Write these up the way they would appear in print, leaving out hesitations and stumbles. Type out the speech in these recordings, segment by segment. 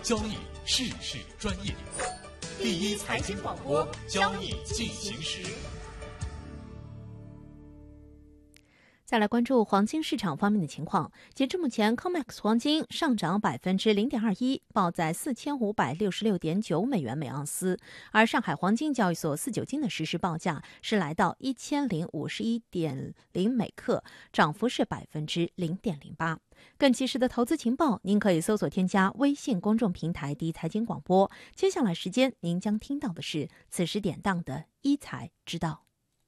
交易事事专业。第一财经广播，交易进行时。 再来关注黄金市场方面的情况。截至目前 COMEX 黄金上涨0.21%，报在4566.9美元每盎司，而上海黄金交易所4-9金的实时报价是来到1051.0每克，涨幅是0.08%。更及时的投资情报，您可以搜索添加微信公众平台第一财经广播。接下来时间，您将听到的是此时典当的一财知道。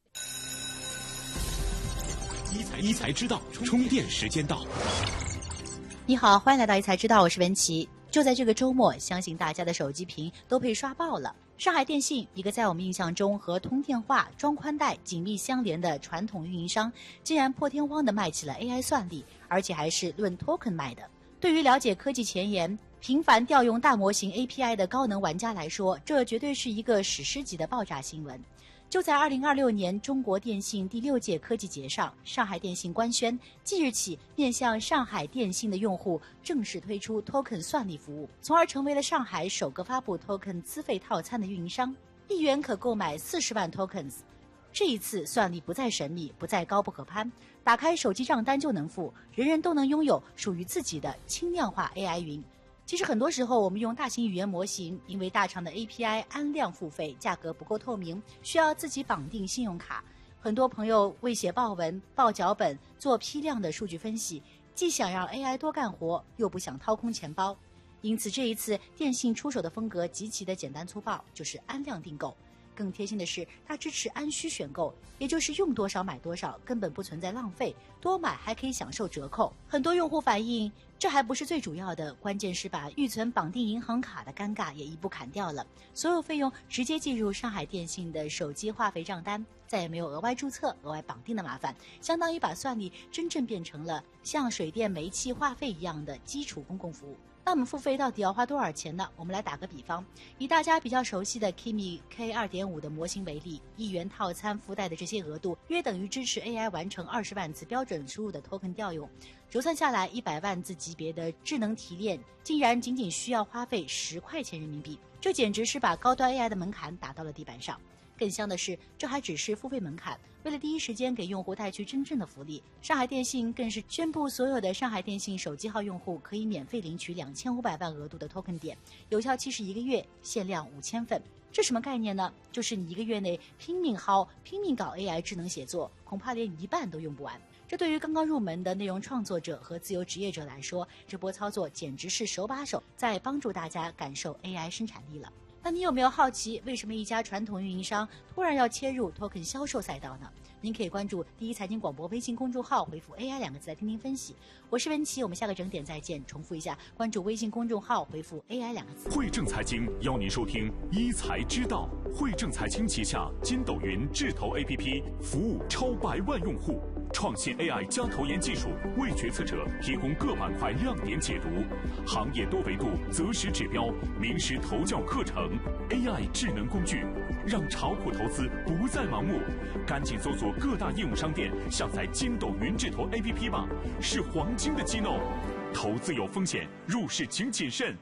一财知道，充电时间到。 你好，欢迎来到一财知道，我是文琪。就在这个周末，相信大家的手机屏都被刷爆了。上海电信，一个在我们印象中和通电话、装宽带紧密相连的传统运营商，竟然破天荒地卖起了 AI 算力，而且还是论 token 卖的。对于了解科技前沿、频繁调用大模型 API 的高能玩家来说，这绝对是一个史诗级的爆炸新闻。就在2026年中国电信第6届科技节上，上海电信官宣，即日起面向上海电信的用户正式推出 token 算力服务，从而成为了上海首个发布 token 资费套餐的运营商，1元可购买40万 tokens。这一次算力不再神秘，不再高不可攀，打开手机账单就能付，人人都能拥有属于自己的轻量化 AI 云。其实很多时候我们用大型语言模型，因为大厂的 API 按量付费，价格不够透明，需要自己绑定信用卡。很多朋友为写报文、报脚本、做批量的数据分析，既想让 AI 多干活，又不想掏空钱包。因此这一次电信出手的风格极其的简单粗暴，就是按量订购。更贴心的是，它支持按需选购，也就是用多少买多少，根本不存在浪费，多买还可以享受折扣。很多用户反映，这还不是最主要的，关键是把预存绑定银行卡的尴尬也一步砍掉了，所有费用直接计入上海电信的手机话费账单，再也没有额外注册、额外绑定的麻烦，相当于把算力真正变成了像水电煤气话费一样的基础公共服务。那我们付费到底要花多少钱呢？我们来打个比方，以大家比较熟悉的 Kimi K2.5 的模型为例，1元套餐附带的这些额度，约等于支持 AI 完成20万次标准输入的 token 调用。折算下来，100万字级别的智能提炼，竟然仅仅需要花费10块钱人民币，这简直是把高端 AI 的门槛打到了地板上。更香的是，这还只是付费门槛。为了第一时间给用户带去真正的福利，上海电信更是宣布，所有的上海电信手机号用户可以免费领取2500万额度的 token 点，有效期是1个月，限量5000份。这什么概念呢？就是你1个月内拼命薅、拼命搞 AI 智能写作，恐怕连一半都用不完。这对于刚刚入门的内容创作者和自由职业者来说，这波操作简直是手把手在帮助大家感受 AI 生产力了。那你有没有好奇，为什么一家传统运营商突然要切入 token 销售赛道呢？您可以关注第一财经广播微信公众号，回复 AI 2个字来听听分析。我是文琪，我们下个整点再见。重复一下，关注微信公众号，回复 AI 2个字。 汇正财经邀您收听一财知道。汇正财经旗下筋斗云智投 APP 服务超100万用户，创新 AI 加投研技术，为决策者提供各板块亮点解读，行业多维度择时指标，名师投教课程 ，AI 智能工具，让炒股投资不再盲目。赶紧搜索各大应用商店，下载筋斗云智投 APP 吧，是黄金的激动。投资有风险，入市请谨慎。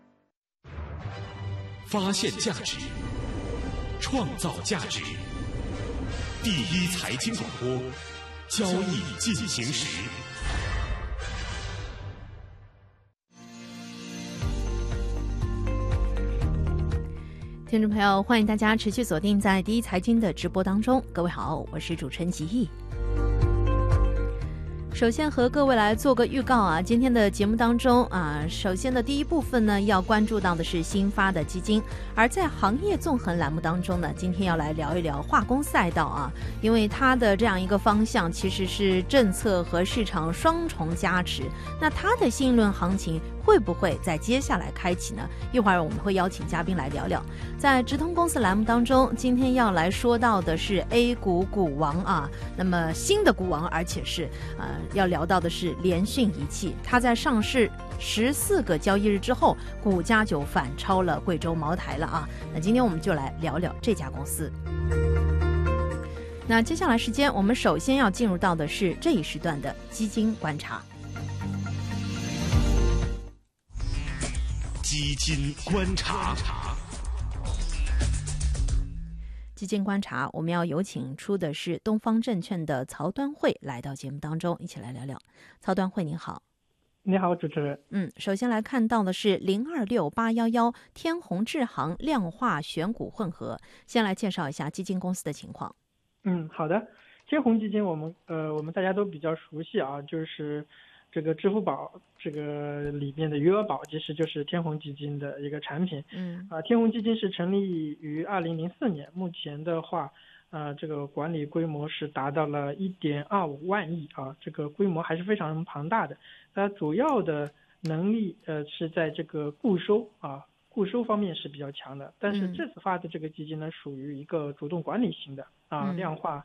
发现价值，创造价值。第一财经广播，交易进行时。 听众朋友，欢迎大家持续锁定在第一财经的直播当中。各位好，我是主持人吉毅。首先和各位来做个预告啊，今天的节目当中啊，首先的第一部分呢，要关注到的是新发的基金，而在行业纵横栏目当中呢，今天要来聊一聊化工赛道啊，因为它的这样一个方向其实是政策和市场双重加持，那它的新一轮行情会不会在接下来开启呢？一会儿我们会邀请嘉宾来聊聊。在直通公司栏目当中，今天要来说到的是 A 股股王啊，那么新的股王，而且是要聊到的是联讯仪器，它在上市14个交易日之后，股价就反超了贵州茅台了啊。那今天我们就来聊聊这家公司。那接下来时间，我们首先要进入到的是这一时段的基金观察。 基金观察。 基金观察，我们要有请出的是东方证券的曹端慧来到节目当中，一起来聊聊。曹端慧您好。 你好，主持人。 首先来看到的是026811天弘智行量化选股混合，先来介绍一下基金公司的情况。 好的。天弘基金我们大家都比较熟悉啊，就是这个支付宝这个里面的余额宝，其实就是天弘基金的一个产品。天弘基金是成立于2004年，目前的话，这个管理规模是达到了1.25万亿啊，这个规模还是非常庞大的。它主要的能力是在这个固收方面是比较强的，但是这次发的这个基金呢，属于一个主动管理型的量化。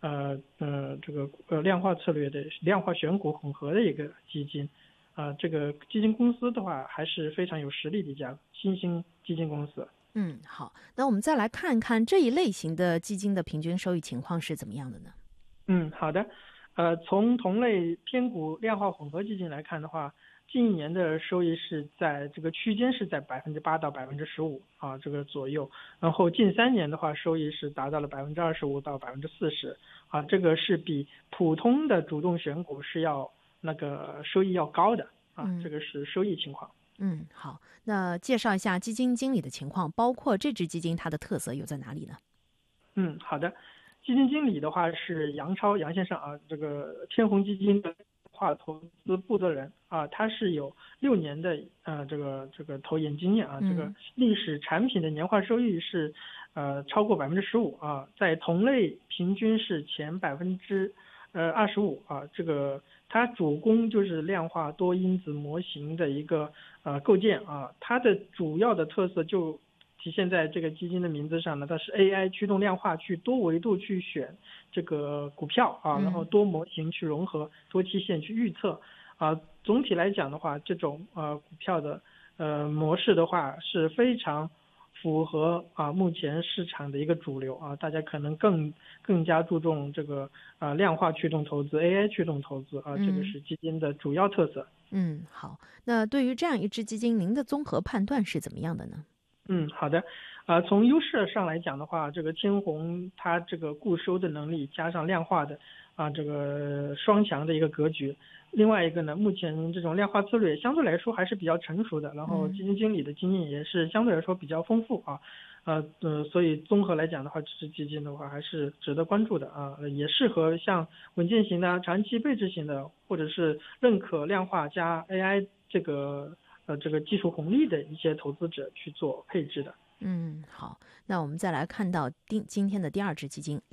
量化策略的量化选股混合的一个基金，这个基金公司的话还是非常有实力的一家新兴基金公司。 好，那我们再来看看这一类型的基金的平均收益情况是怎么样的呢？ 好的，从同类偏股量化混合基金来看的话，近1年的收益是在这个区间是在8%到15%这个左右，然后近3年的话，收益是达到了25%到40%这个是比普通的主动选股是要那个收益要高的这个是收益情况。 好，那介绍一下基金经理的情况，包括这支基金它的特色又在哪里呢？ 好的，基金经理的话是杨先生这个天弘基金的投资负责人他是有6年的这个投研经验这个历史产品的年化收益是超过15%在同类平均是前25%这个它主攻就是量化多因子模型的一个构建它的主要的特色就体现在这个基金的名字上呢，它是 AI 驱动量化去多维度去选这个股票然后多模型去融合，多期限去预测总体来讲的话，这种股票的模式的话是非常符合目前市场的一个主流大家可能更加注重这个量化驱动投资 AI 驱动投资这个是基金的主要特色。 好，那对于这样一支基金，您的综合判断是怎么样的呢？ 好的，从优势上来讲的话，这个天弘它这个固收的能力加上量化的这个双强的一个格局。另外一个呢，目前这种量化策略相对来说还是比较成熟的，然后基金经理的经验也是相对来说比较丰富所以综合来讲的话，这支基金的话还是值得关注的也适合像稳健型的、长期配置型的，或者是认可量化加 AI 这个技术红利的一些投资者去做配置的。 好，那我们再来看到今天的第二支基金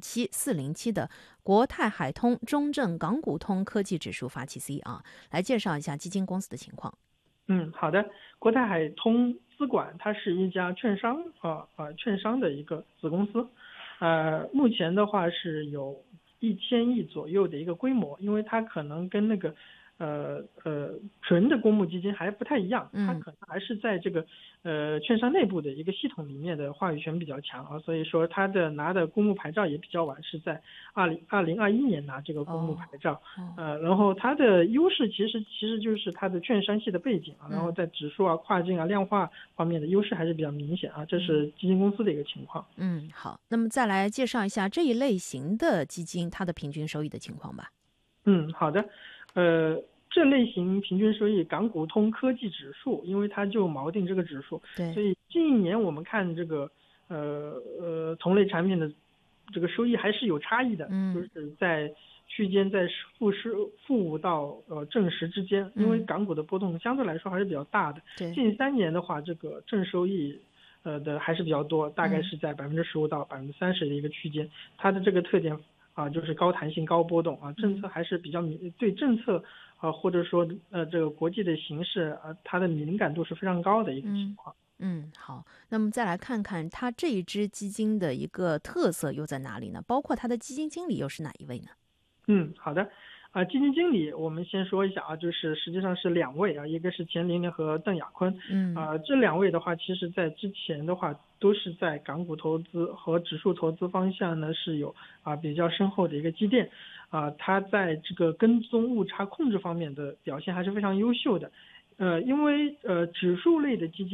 027407的国泰海通中证港股通科技指数发起 C 来介绍一下基金公司的情况。 好的，国泰海通资管它是一家券商券商的一个子公司，目前的话是有1000亿左右的一个规模，因为它可能跟那个纯的公募基金还不太一样，它可能还是在这个券商内部的一个系统里面的话语权比较强所以说它的拿的公募牌照也比较晚，是在2021年拿这个公募牌照然后它的优势其实就是它的券商系的背景然后在指数跨境量化方面的优势还是比较明显这是基金公司的一个情况。 好，那么再来介绍一下这一类型的基金它的平均收益的情况吧。 好的，这类型平均收益港股通科技指数，因为它就锚定这个指数，所以近1年我们看这个同类产品的这个收益还是有差异的，就是在区间在负5到正10之间，因为港股的波动相对来说还是比较大的。近3年的话，这个正收益的还是比较多，大概是在15%到30%的一个区间。它的这个特点就是高弹性、高波动政策还是比较对政策或者说这个国际的形势它的敏感度是非常高的一个情况。 好，那么再来看看它这一支基金的一个特色又在哪里呢？包括它的基金经理又是哪一位呢？ 好的，基金经理我们先说一下就是实际上是2位一个是钱琳琳和邓亚坤。这2位的话，其实在之前的话都是在港股投资和指数投资方向呢是有比较深厚的一个积淀他在这个跟踪误差控制方面的表现还是非常优秀的。 因为指数类的基金